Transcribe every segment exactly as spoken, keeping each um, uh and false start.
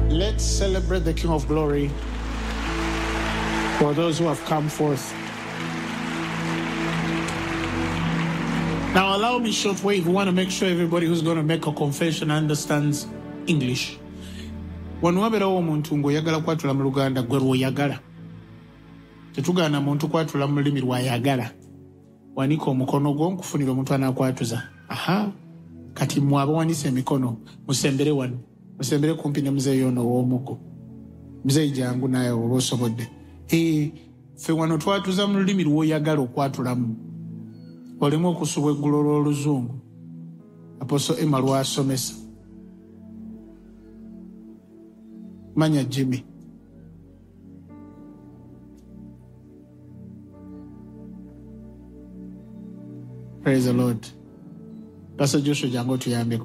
Let's celebrate the King of Glory for those who have come forth. Now allow me short way. We want to make sure everybody who's going to make a confession understands English. Wano waberawo omuntu ng'oyagala kwatula mu Luganda gwe lw'oyagala. Tetugaana muntu kwatula mu lulimi lw'ayagala. Wanika omukono gwo nkufunira omuntu anaakwatuza. Aha. Kati mwaba wanise emikono musembere wano. Musembere kumpi ne muzeeyi ono ow'omuggo. Muzeeyi jangu naye oba osobodde. Eh, ffe wano twatuza mu lulimi lw'oyagala okwatulamu. Olemu okusubwa eggulo lw'oluzungu. Apostle Emma lw'asomesa. Manya Jimmy. Praise the Lord. Pastor Joshua jango tuyambeko.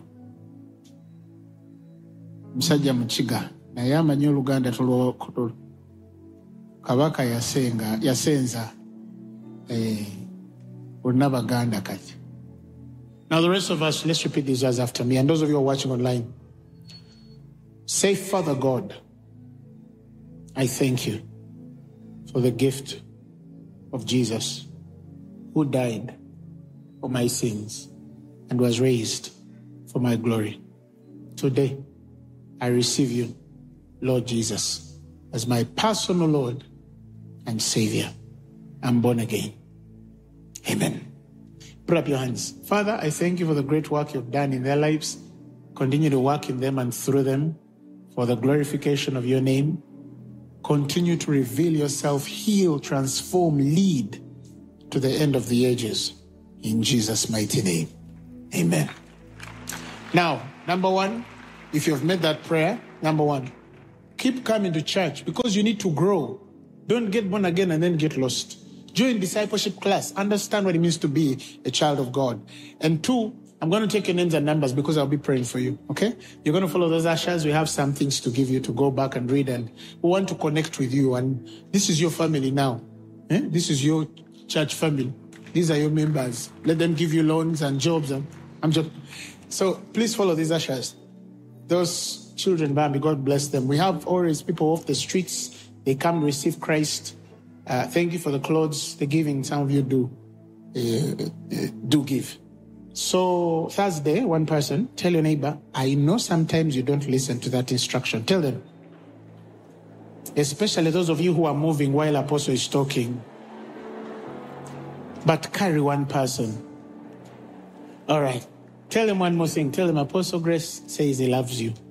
Musajja mukiga naye amanyi Oluganda tulwokutulu. Kabaka yasenga yasenza eh Baganda kati. Now the rest of us, let's repeat these words after me. And those of you who are watching online, say, Father God, I thank you for the gift of Jesus who died for my sins and was raised for my glory. Today, I receive you, Lord Jesus, as my personal Lord and Savior. I'm born again. Amen. Put up your hands. Father, I thank you for the great work you've done in their lives. Continue to work in them and through them for the glorification of your name. Continue to reveal yourself, heal, transform, lead to the end of the ages. In Jesus' mighty name. Amen. Now, number one, if you've made that prayer, number one, keep coming to church because you need to grow. Don't get born again and then get lost. Join discipleship class. Understand what it means to be a child of God. And two, I'm going to take your names and numbers because I'll be praying for you. Okay? You're going to follow those ushers. We have some things to give you to go back and read. And we want to connect with you. And this is your family now. Eh? This is your church family. These are your members. Let them give you loans and jobs. And I'm just... So please follow these ushers. Those children, Bambi, God bless them. We have always people off the streets. They come to receive Christ. Uh, thank you for the clothes, the giving. Some of you do uh, uh, do give. So Thursday, one person, tell your neighbor, I know sometimes you don't listen to that instruction. Tell them. Especially those of you who are moving while Apostle is talking. But carry one person. All right. Tell him one more thing. Tell him Apostle Grace says he loves you.